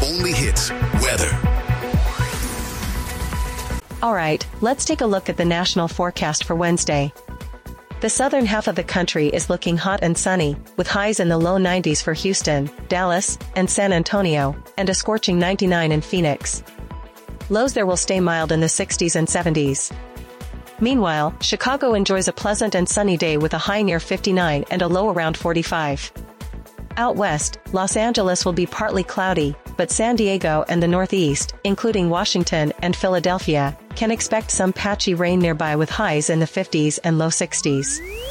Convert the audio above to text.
only hits, weather. All right, let's take a look at the national forecast for Wednesday. The southern half of the country is looking hot and sunny, with highs in the low 90s for Houston, Dallas, and San Antonio, and a scorching 99 in Phoenix. Lows there will stay mild in the 60s and 70s. Meanwhile, Chicago enjoys a pleasant and sunny day with a high near 59 and a low around 45. Out west, Los Angeles will be partly cloudy, but San Diego and the Northeast, including Washington and Philadelphia, can expect some patchy rain nearby with highs in the 50s and low 60s.